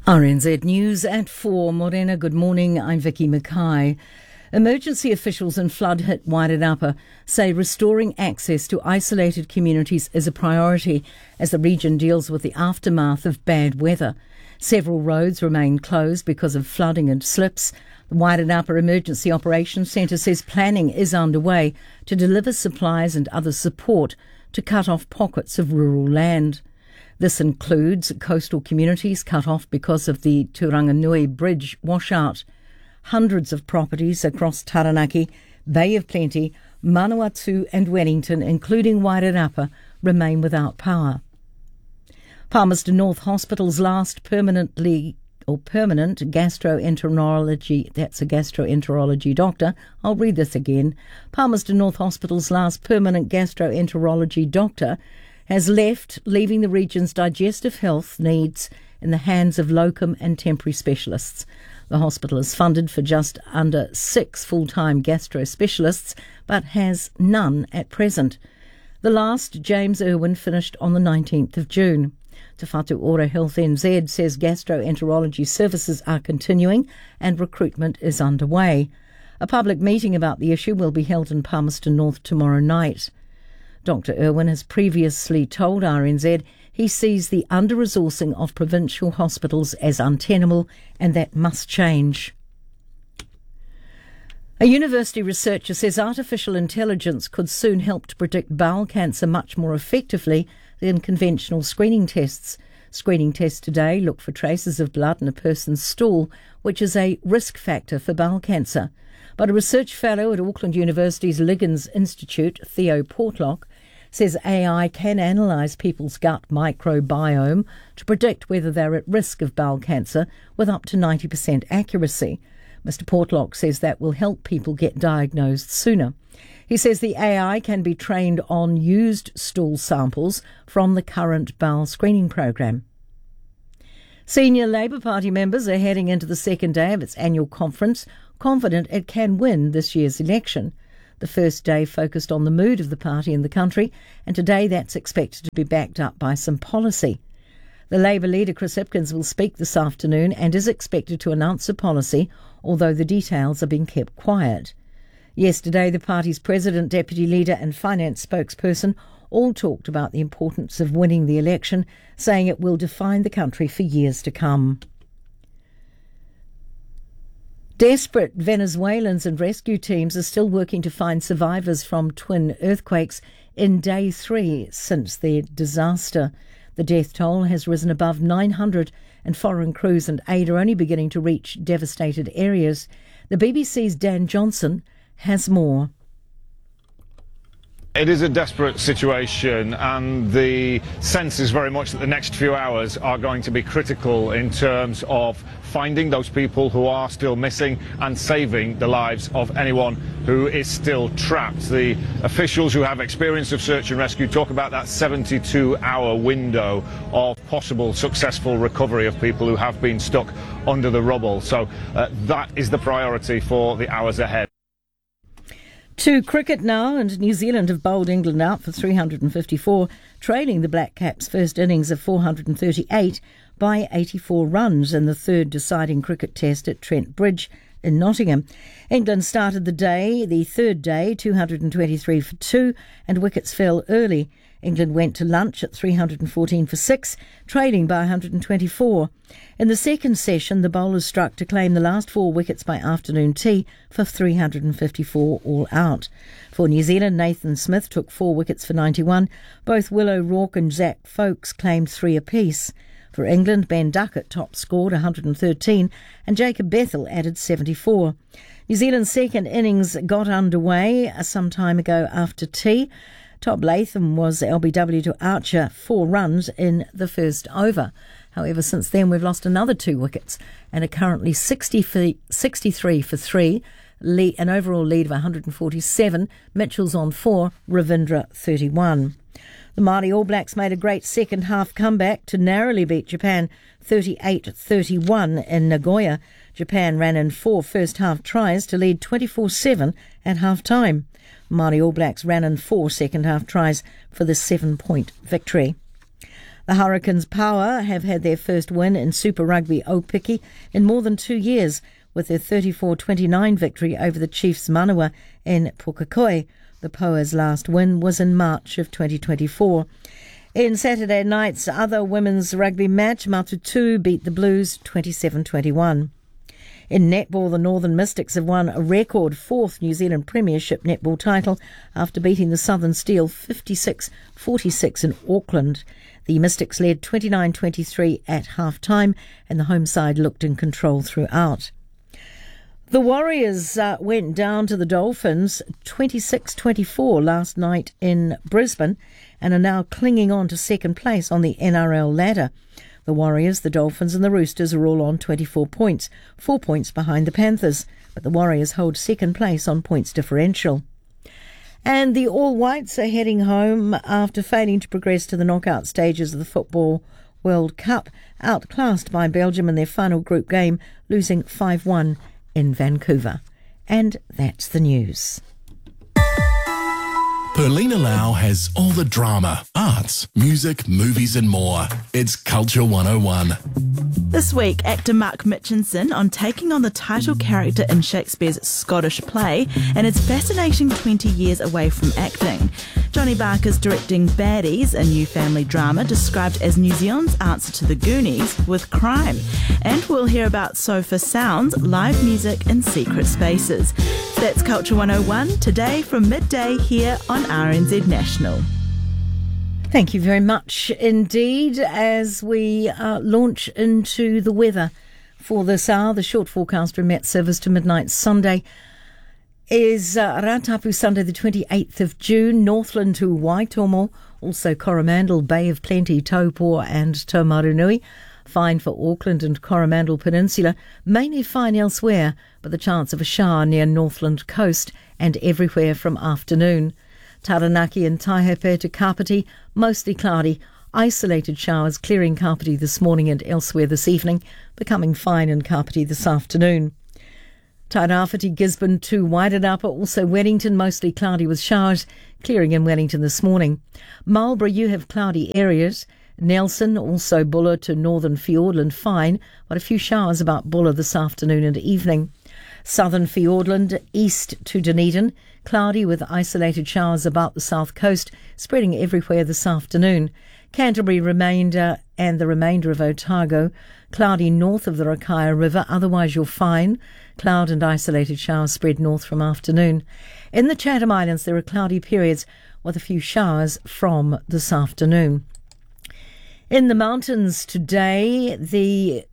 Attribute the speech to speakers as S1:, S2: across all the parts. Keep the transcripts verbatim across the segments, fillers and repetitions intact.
S1: R N Z News at four. Morena, good morning. I'm Vicky Mackay. Emergency officials in flood-hit Wairarapa say restoring access to isolated communities is a priority as the region deals with the aftermath of bad weather. Several roads remain closed because of flooding and slips. The Wairarapa Emergency Operations Centre says planning is underway to deliver supplies and other support to cut off pockets of rural land. This includes coastal communities cut off because of the Turanganui Bridge washout. Hundreds of properties across Taranaki, Bay of Plenty, Manawatu and Wellington, including Wairarapa, remain without power. Palmerston North Hospital's last permanently or permanent gastroenterology, that's a gastroenterology doctor. I'll read this again. Palmerston North Hospital's last permanent gastroenterology doctor has left, leaving the region's digestive health needs in the hands of locum and temporary specialists. The hospital is funded for just under six full-time gastro specialists, but has none at present. The last, James Irwin, finished on the nineteenth of June. Te Whatu Ora Health N Z says gastroenterology services are continuing and recruitment is underway. A public meeting about the issue will be held in Palmerston North tomorrow night. Doctor Irwin has previously told R N Z he sees the under-resourcing of provincial hospitals as untenable and that must change. A university researcher says artificial intelligence could soon help to predict bowel cancer much more effectively than conventional screening tests. Screening tests today look for traces of blood in a person's stool, which is a risk factor for bowel cancer. But a research fellow at Auckland University's Liggins Institute, Theo Portlock, says A I can analyse people's gut microbiome to predict whether they're at risk of bowel cancer with up to ninety percent accuracy. Mister Portlock says that will help people get diagnosed sooner. He says the A I can be trained on used stool samples from the current bowel screening program. Senior Labour Party members are heading into the second day of its annual conference, confident it can win this year's election. The first day focused on the mood of the party in the country, and today that's expected to be backed up by some policy. The Labour leader Chris Hipkins will speak this afternoon and is expected to announce a policy, although the details are being kept quiet. Yesterday, the party's president, deputy leader and finance spokesperson all talked about the importance of winning the election, saying it will define the country for years to come. Desperate Venezuelans and rescue teams are still working to find survivors from twin earthquakes in day three since their disaster. The death toll has risen above nine hundred and foreign crews and aid are only beginning to reach devastated areas. The B B C's Dan Johnson has more.
S2: It is a desperate situation, and the sense is very much that the next few hours are going to be critical in terms of finding those people who are still missing and saving the lives of anyone who is still trapped. The officials who have experience of search and rescue talk about that seventy-two hour window of possible successful recovery of people who have been stuck under the rubble. So uh, that is the priority for the hours ahead.
S1: To cricket now, and New Zealand have bowled England out for three hundred fifty-four, trailing the Black Caps' first innings of four hundred thirty-eight by eighty-four runs in the third deciding cricket test at Trent Bridge in Nottingham. England started the day, the third day, two hundred twenty-three for two, and wickets fell early. England went to lunch at three hundred fourteen for six, trailing by one hundred twenty-four. In the second session, the bowlers struck to claim the last four wickets by afternoon tea for three hundred fifty-four all out. For New Zealand, Nathan Smith took four wickets for ninety-one. Both Will O'Rourke and Zach Folkes claimed three apiece. For England, Ben Duckett top scored one hundred thirteen and Jacob Bethel added seventy-four. New Zealand's second innings got underway some time ago after tea. Todd Latham was L B W to Archer, four runs in the first over. However, since then we've lost another two wickets and are currently sixty-three for three, an overall lead of one hundred forty-seven. Mitchell's on four, Ravindra thirty-one. The Māori All Blacks made a great second half comeback to narrowly beat Japan thirty-eight thirty-one in Nagoya. Japan ran in four first half tries to lead twenty-four seven at half time. Māori All Blacks ran in four second half tries for the seven point victory. The Hurricanes Power have had their first win in Super Rugby Aupiki in more than two years with their thirty-four twenty-nine victory over the Chiefs Manawa in Pukekohe. The Poa's last win was in March of twenty twenty-four. In Saturday night's other women's rugby match, Matutu beat the Blues twenty-seven twenty-one. In netball, the Northern Mystics have won a record fourth New Zealand Premiership netball title after beating the Southern Steel fifty-six forty-six in Auckland. The Mystics led twenty-nine twenty-three at half-time and the home side looked in control throughout. The Warriors uh, went down to the Dolphins twenty-six twenty-four last night in Brisbane and are now clinging on to second place on the N R L ladder. The Warriors, the Dolphins and the Roosters are all on twenty-four points, four points behind the Panthers, but the Warriors hold second place on points differential. And the All Whites are heading home after failing to progress to the knockout stages of the Football World Cup, outclassed by Belgium in their final group game, losing five one in Vancouver. And that's the news.
S3: Perlina Lau has all the drama, arts, music, movies and more. It's Culture one oh one.
S4: This week, actor Mark Mitchinson on taking on the title character in Shakespeare's Scottish play and its fascinating twenty years away from acting. Johnny Barker's directing Baddies, a new family drama described as New Zealand's answer to the Goonies with crime. And we'll hear about Sofa Sounds, live music in secret spaces. That's Culture one oh one, today from midday here on R N Z National.
S1: Thank you very much indeed. As we uh, launch into the weather for this hour, the short forecast from Met Service to midnight Sunday is uh, Ratapu Sunday the twenty-eighth of June, Northland to Waitomo, also Coromandel, Bay of Plenty, Taupo and Taumarunui. Fine for Auckland and Coromandel Peninsula, mainly fine elsewhere, but the chance of a shower near Northland coast and everywhere from afternoon. Taranaki and Taihape to Kapiti, mostly cloudy, isolated showers clearing Kapiti this morning and elsewhere this evening, becoming fine in Kapiti this afternoon. Tairāwhiti, Gisborne to Wairarapa, also Wellington, mostly cloudy with showers, clearing in Wellington this morning. Marlborough, you have cloudy areas. Nelson, also Buller to northern Fiordland, fine, but a few showers about Buller this afternoon and evening. Southern Fiordland, east to Dunedin, cloudy with isolated showers about the south coast, spreading everywhere this afternoon. Canterbury remainder and the remainder of Otago, cloudy north of the Rakaia River, otherwise you're fine. Cloud and isolated showers spread north from afternoon. In the Chatham Islands there are cloudy periods with a few showers from this afternoon. In the mountains today, the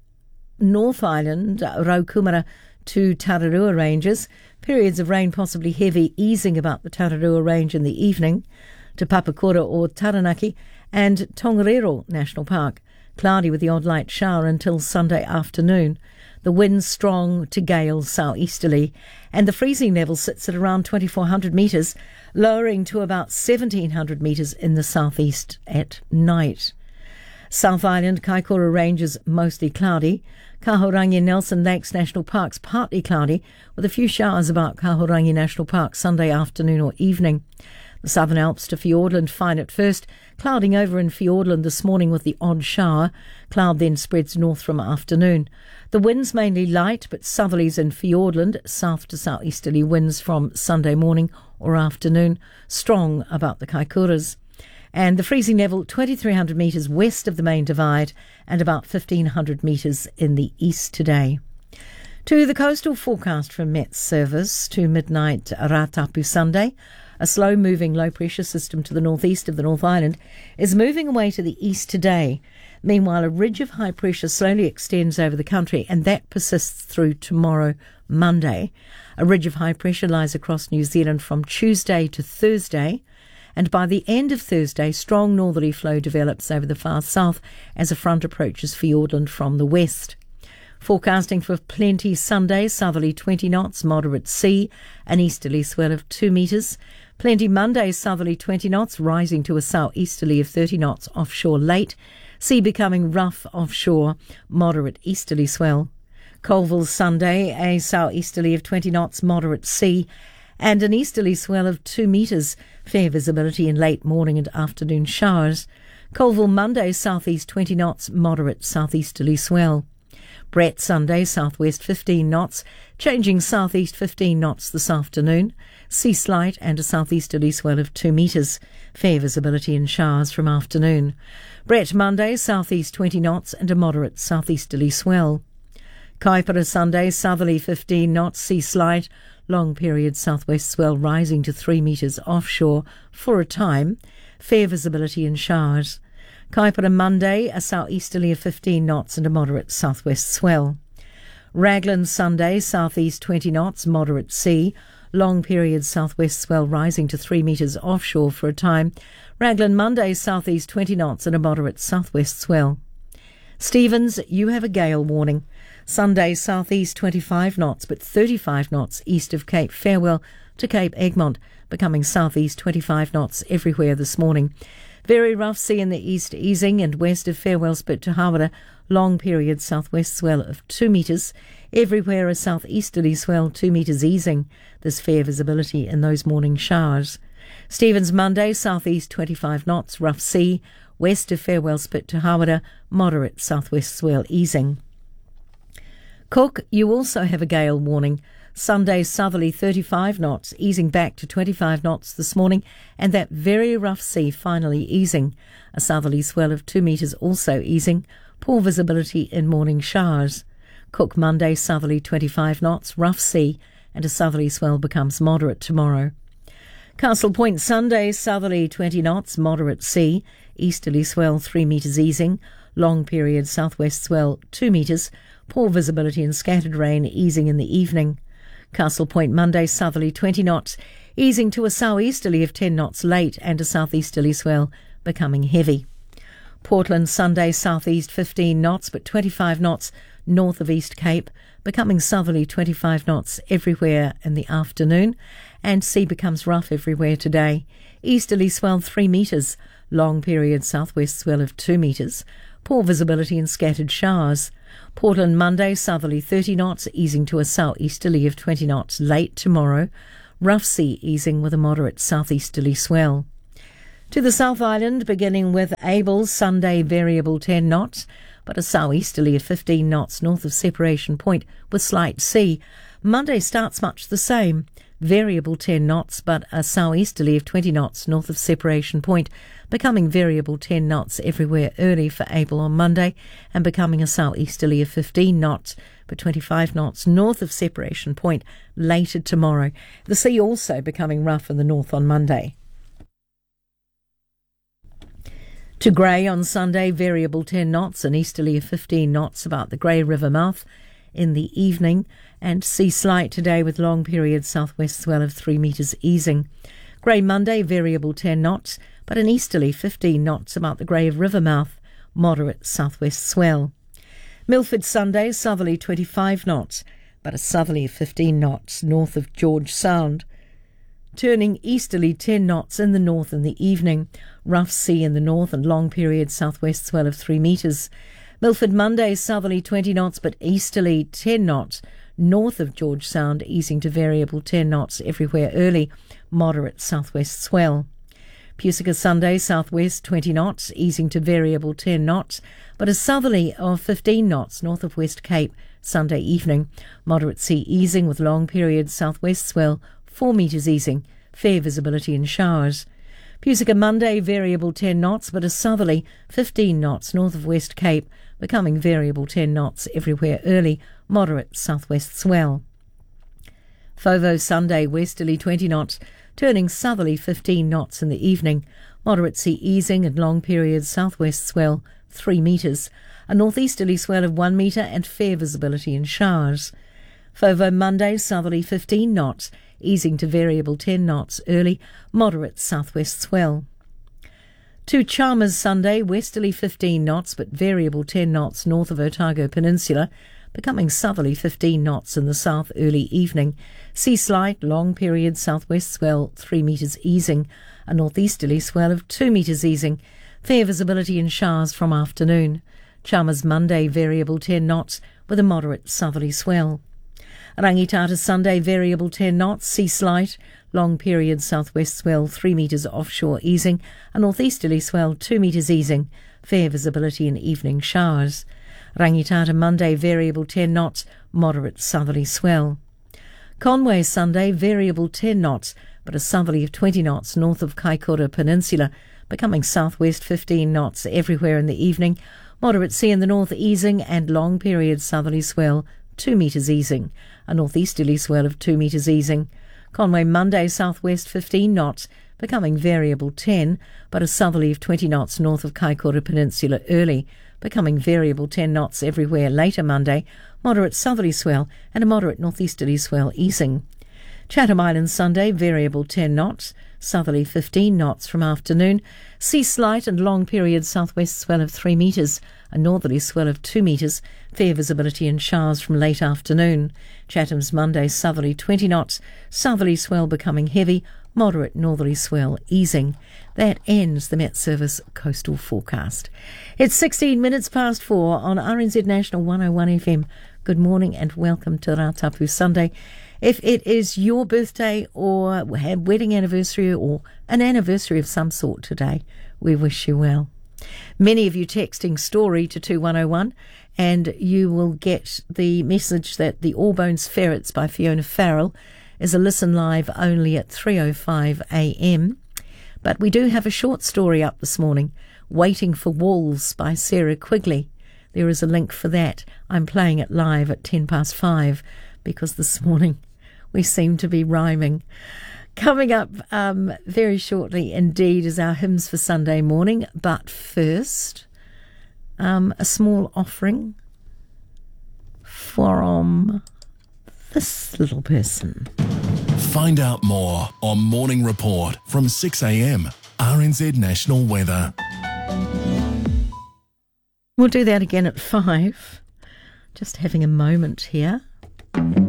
S1: North Island, Raukumara to Tararua ranges, periods of rain possibly heavy, easing about the Tararua range in the evening, to Papakura or Taranaki, and Tongariro National Park, cloudy with the odd light shower until Sunday afternoon. The wind strong to gale southeasterly, and the freezing level sits at around twenty-four hundred metres, lowering to about seventeen hundred metres in the southeast at night. South Island, Kaikoura Ranges mostly cloudy. Kahurangi Nelson Lakes National Parks partly cloudy, with a few showers about Kahurangi National Park Sunday afternoon or evening. The Southern Alps to Fiordland fine at first, clouding over in Fiordland this morning with the odd shower. Cloud then spreads north from afternoon. The winds mainly light, but southerlies in Fiordland, south to southeasterly winds from Sunday morning or afternoon, strong about the Kaikuras. And the freezing level twenty-three hundred metres west of the main divide and about fifteen hundred metres in the east today. To the coastal forecast from Met Service to midnight Ratapu Sunday, a slow-moving low-pressure system to the northeast of the North Island is moving away to the east today. Meanwhile, a ridge of high pressure slowly extends over the country, and that persists through tomorrow, Monday. A ridge of high pressure lies across New Zealand from Tuesday to Thursday, and by the end of Thursday, strong northerly flow develops over the far south as a front approaches Fiordland from the west. Forecasting for plenty Sunday, southerly twenty knots, moderate sea, an easterly swell of two metres. Plenty Monday, southerly twenty knots, rising to a southeasterly of thirty knots offshore late. Sea becoming rough offshore, moderate easterly swell. Colville Sunday, a southeasterly of twenty knots, moderate sea, and an easterly swell of two metres. Fair visibility in late morning and afternoon showers. Colville Monday, southeast twenty knots, moderate southeasterly swell. Brett Sunday, southwest fifteen knots, changing southeast fifteen knots this afternoon. Sea slight and a southeasterly swell of two metres. Fair visibility and showers from afternoon. Brett Monday, southeast twenty knots and a moderate southeasterly swell. Kaipara Sunday, southerly fifteen knots, sea slight, long period southwest swell rising to three metres offshore for a time. Fair visibility and showers. Kaipara Monday, a southeasterly of fifteen knots and a moderate southwest swell. Raglan Sunday, southeast twenty knots, moderate sea. Long period southwest swell rising to three metres offshore for a time. Raglan Monday, southeast twenty knots and a moderate southwest swell. Stevens, you have a gale warning. Sunday, southeast twenty-five knots, but thirty-five knots east of Cape Farewell to Cape Egmont, becoming southeast twenty-five knots everywhere this morning. Very rough sea in the east easing and west of Farewell Spit to Hawera, long period southwest swell of two metres. Everywhere a southeasterly swell, two metres easing. There's fair visibility in those morning showers. Stevens Monday, southeast twenty-five knots, rough sea, west of Farewell Spit to Hawera, moderate southwest swell easing. Cook, you also have a gale warning. Sunday southerly thirty-five knots, easing back to twenty-five knots this morning, and that very rough sea finally easing. A southerly swell of two metres also easing. Poor visibility in morning showers. Cook Monday southerly twenty-five knots, rough sea, and a southerly swell becomes moderate tomorrow. Castle Point Sunday southerly twenty knots, moderate sea, easterly swell three metres easing, long period southwest swell two metres, poor visibility and scattered rain easing in the evening. Castle Point Monday southerly twenty knots, easing to a southeasterly of ten knots late and a southeasterly swell becoming heavy. Portland Sunday southeast fifteen knots but twenty-five knots north of East Cape, becoming southerly twenty-five knots everywhere in the afternoon, and sea becomes rough everywhere today. Easterly swell three metres, long period southwest swell of two metres, poor visibility and scattered showers. Portland Monday southerly thirty knots, easing to a southeasterly of twenty knots late tomorrow, rough sea easing with a moderate southeasterly swell. To the South Island, beginning with Abel, Sunday variable ten knots, but a southeasterly of fifteen knots north of Separation Point with slight sea. Monday starts much the same, variable ten knots, but a southeasterly of twenty knots north of Separation Point, becoming variable ten knots everywhere early for Abel on Monday, and becoming a southeasterly of fifteen knots, but twenty-five knots north of Separation Point later tomorrow. The sea also becoming rough in the north on Monday. To Grey on Sunday, variable ten knots and easterly of fifteen knots about the Grey River mouth in the evening, and sea slight today with long period southwest swell of three metres easing. Grey Monday, variable ten knots, but an easterly fifteen knots about the Grey River mouth, moderate southwest swell. Milford Sunday, southerly twenty-five knots, but a southerly of fifteen knots north of George Sound. Turning easterly ten knots in the north in the evening, rough sea in the north and long period southwest swell of three metres. Milford Monday, southerly twenty knots but easterly ten knots north of George Sound, easing to variable ten knots everywhere early, moderate southwest swell. Pusica Sunday, southwest twenty knots, easing to variable ten knots, but a southerly of fifteen knots north of West Cape Sunday evening, moderate sea easing with long period southwest swell four metres easing, fair visibility and showers. Pusica Monday, variable ten knots, but a southerly fifteen knots north of West Cape, becoming variable ten knots everywhere early, moderate southwest swell. Fovo Sunday, westerly twenty knots, turning southerly fifteen knots in the evening, moderate sea easing and long period southwest swell three metres, a northeasterly swell of one metre and fair visibility and showers. Fovo Monday, southerly fifteen knots, easing to variable ten knots early, moderate southwest swell. To Chalmers Sunday, westerly fifteen knots but variable ten knots north of Otago Peninsula, becoming southerly fifteen knots in the south early evening. Sea slight, long period southwest swell three metres easing, a northeasterly swell of two metres easing, fair visibility and showers from afternoon. Chalmers Monday, variable ten knots with a moderate southerly swell. Rangitata Sunday, variable ten knots, sea slight, Long period southwest swell three metres offshore easing. A northeasterly swell two metres easing. Fair visibility and evening showers. Rangitata Monday variable ten knots, moderate southerly swell. Conway Sunday variable ten knots, but a southerly of twenty knots north of Kaikoura Peninsula, becoming southwest fifteen knots everywhere in the evening. Moderate sea in the north easing and long period southerly swell two metres easing. A northeasterly swell of two metres easing. Conway Monday southwest fifteen knots, becoming variable ten, but a southerly of twenty knots north of Kaikoura Peninsula early, becoming variable ten knots everywhere later Monday. Moderate southerly swell and a moderate northeasterly swell easing. Chatham Islands Sunday variable ten knots, southerly fifteen knots from afternoon. Sea slight and long period southwest swell of three metres, a northerly swell of two metres. Fair visibility and showers from late afternoon. Chatham's Monday southerly twenty knots, southerly swell becoming heavy, moderate northerly swell easing. That ends the Met Service coastal forecast. It's sixteen minutes past four on R N Z National one oh one F M. Good morning and welcome to Ratapu Sunday. If it is your birthday or wedding anniversary or an anniversary of some sort today, we wish you well. Many of you texting story to two one oh one, and you will get the message that The Allbones Ferrets by Fiona Farrell is a listen live only at three oh five a m. But we do have a short story up this morning, Waiting for Wolves by Sarah Quigley. There is a link for that. I'm playing it live at ten past five because this morning we seem to be rhyming. Coming up um, very shortly indeed is our hymns for Sunday morning. But first, um, a small offering from this little person.
S3: Find out more on Morning Report from six a m. R N Z National Weather.
S1: We'll do that again at five. Just having a moment here.